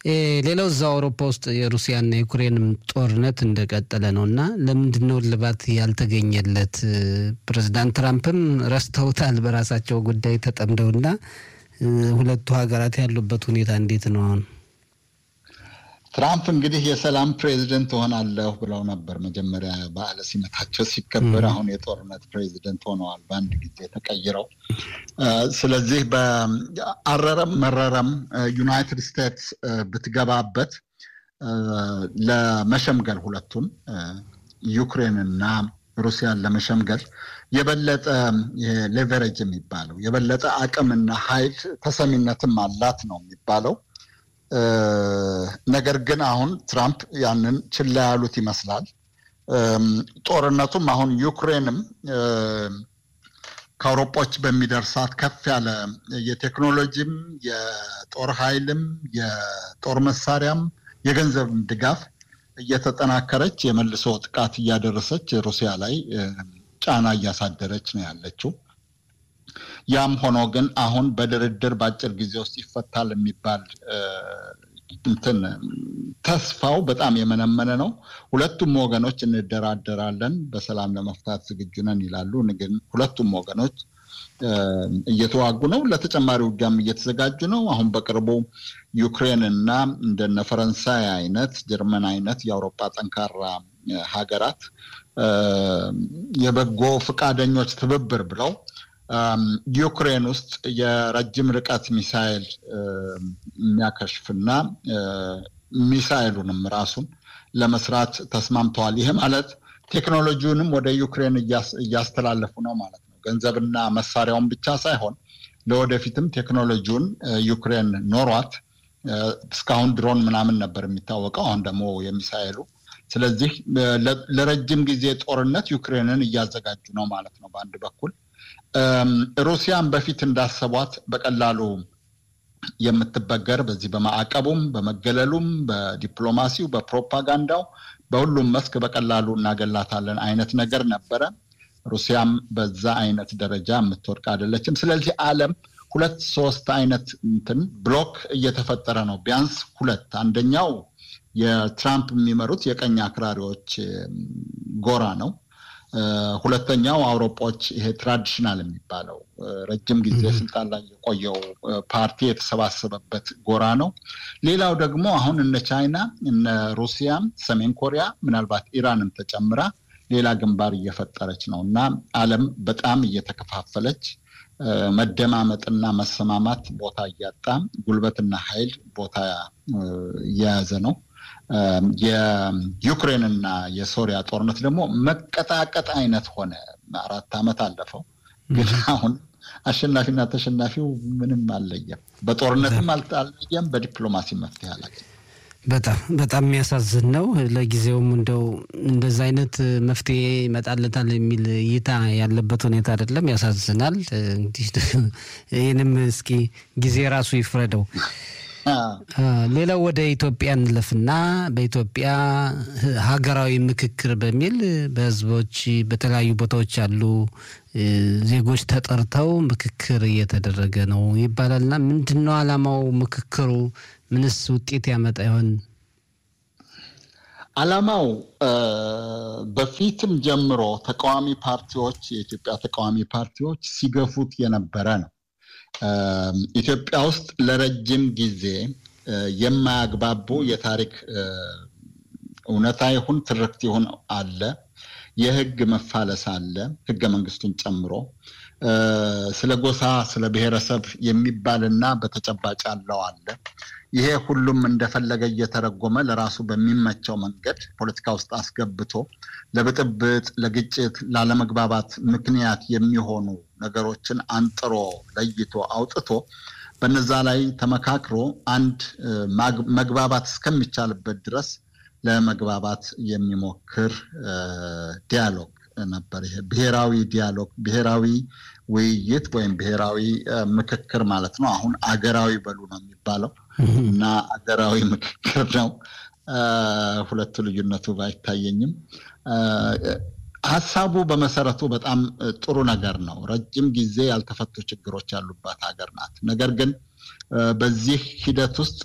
ሌላው እዛው አውሮፓ ውስጥ የሩሲያና የዩክሬን ጦርነት እንደቀጠለ ነውና ለምንድነው ልባት ያልተገኘለት? ፕሬዝዳንት ትራምፕም ረስተውታል በራሳቸው ጉዳይ ተጠምደውና ሁለቱ ሀገራት ያሉበት ሁኔታ እንዴት ነው አሁን? ትራምፕ እንግዲህ የሰላም ፕሬዚደንት ሆናለሁ ብለው ነበር መጀመሪያ በዓለ ሲመታቸው ሲከበር። አሁን የጦርነት ፕሬዚደንት ሆነዋል በአንድ ጊዜ ተቀይረው። ስለዚህ በአረረም መረረም ዩናይትድ ስቴትስ ብትገባበት ለመሸምገል ሁለቱን ዩክሬንና ሩሲያን ለመሸምገል የበለጠ ሌቨሬጅ የሚባለው የበለጠ አቅምና ኃይል ተሰሚነትም አላት ነው የሚባለው። ነገር ግን አሁን ትራምፕ ያንን ችላ ያሉት ይመስላል። ጦርነቱም አሁን ዩክሬንም ከአውሮፖች በሚደርሳት ከፍ ያለ የቴክኖሎጂም የጦር ኃይልም የጦር መሳሪያም የገንዘብም ድጋፍ እየተጠናከረች የመልሶ ጥቃት እያደረሰች ሩሲያ ላይ ጫና እያሳደረች ነው ያለችው። ያም ሆኖ ግን አሁን በድርድር በአጭር ጊዜ ውስጥ ይፈታል የሚባል ተስፋው በጣም የመነመነ ነው። ሁለቱም ወገኖች እንደራደራለን በሰላም ለመፍታት ዝግጁ ነን ይላሉ። ግን ሁለቱም ወገኖች እየተዋጉ ነው። ለተጨማሪ ውጊያም እየተዘጋጁ ነው። አሁን በቅርቡ ዩክሬን እና እንደነ ፈረንሳይ አይነት ጀርመን አይነት የአውሮፓ ጠንካራ ሀገራት የበጎ ፈቃደኞች ትብብር ብለው ዩክሬን ውስጥ የረጅም ርቀት ሚሳኤል የሚያከሽፍና ሚሳኤሉንም ራሱን ለመስራት ተስማምተዋል። ይሄ ማለት ቴክኖሎጂውንም ወደ ዩክሬን እያስተላለፉ ነው ማለት ነው። ገንዘብና መሳሪያውን ብቻ ሳይሆን ለወደፊትም ቴክኖሎጂውን ዩክሬን ኖሯት እስካሁን ድሮን ምናምን ነበር የሚታወቀው፣ አሁን ደግሞ የሚሳኤሉ። ስለዚህ ለረጅም ጊዜ ጦርነት ዩክሬንን እያዘጋጁ ነው ማለት ነው በአንድ በኩል። ሩሲያን በፊት እንዳሰቧት በቀላሉ የምትበገር በዚህ በማዕቀቡም በመገለሉም በዲፕሎማሲው በፕሮፓጋንዳው በሁሉም መስክ በቀላሉ እናገላታለን አይነት ነገር ነበረ። ሩሲያም በዛ አይነት ደረጃ የምትወድቅ አይደለችም። ስለዚህ ዓለም ሁለት ሶስት አይነት ብሎክ እየተፈጠረ ነው። ቢያንስ ሁለት። አንደኛው የትራምፕ የሚመሩት የቀኝ አክራሪዎች ጎራ ነው። ሁለተኛው አውሮፓዎች ይሄ ትራዲሽናል የሚባለው ረጅም ጊዜ ስልጣን ላይ የቆየው ፓርቲ የተሰባሰበበት ጎራ ነው። ሌላው ደግሞ አሁን እነ ቻይና እነ ሩሲያም ሰሜን ኮሪያ ምናልባት ኢራንም ተጨምራ ሌላ ግንባር እየፈጠረች ነው እና ዓለም በጣም እየተከፋፈለች መደማመጥና መሰማማት ቦታ እያጣ ጉልበትና ኃይል ቦታ እየያዘ ነው። የዩክሬንና የሶሪያ ጦርነት ደግሞ መቀጣቀጥ አይነት ሆነ። 4 ዓመት አለፈው፣ ግን አሁን አሸናፊና ተሸናፊው ምንም አልለየም። በጦርነትም አልለየም፣ በዲፕሎማሲ መፍትሄ አላገኘም። በጣም የሚያሳዝን ነው። ለጊዜውም እንደዛ አይነት መፍትሄ ይመጣለታል የሚል እይታ ያለበት ሁኔታ አይደለም። ያሳዝናል። እንግዲህ ይህንም እስኪ ጊዜ ራሱ ይፍረደው። ሌላው ወደ ኢትዮጵያ እንለፍና በኢትዮጵያ ሀገራዊ ምክክር በሚል በህዝቦች በተለያዩ ቦታዎች ያሉ ዜጎች ተጠርተው ምክክር እየተደረገ ነው ይባላልና ምንድነው ዓላማው? ምክክሩ ምንስ ውጤት ያመጣ ይሆን? ዓላማው በፊትም ጀምሮ ተቃዋሚ ፓርቲዎች የኢትዮጵያ ተቃዋሚ ፓርቲዎች ሲገፉት የነበረ ነው። ኢትዮጵያ ውስጥ ለረጅም ጊዜ የማያግባቡ የታሪክ እውነታ ይሁን ትርክት ይሁን አለ። የህግ መፋለስ አለ፣ ህገ መንግስቱን ጨምሮ ስለ ጎሳ ስለ ብሔረሰብ የሚባልና በተጨባጭ ያለው አለ። ይሄ ሁሉም እንደፈለገ እየተረጎመ ለራሱ በሚመቸው መንገድ ፖለቲካ ውስጥ አስገብቶ ለብጥብጥ፣ ለግጭት፣ ላለመግባባት ምክንያት የሚሆኑ ነገሮችን አንጥሮ ለይቶ አውጥቶ በነዛ ላይ ተመካክሮ አንድ መግባባት እስከሚቻልበት ድረስ ለመግባባት የሚሞክር ዲያሎግ ነበር። ይሄ ብሔራዊ ዲያሎግ፣ ብሔራዊ ውይይት ወይም ብሔራዊ ምክክር ማለት ነው። አሁን አገራዊ በሉ ነው የሚባለው እና አገራዊ ምክክር ነው። ሁለቱ ልዩነቱ ባይታየኝም ሐሳቡ በመሰረቱ በጣም ጥሩ ነገር ነው። ረጅም ጊዜ ያልተፈቱ ችግሮች ያሉባት ሀገር ናት። ነገር ግን በዚህ ሂደት ውስጥ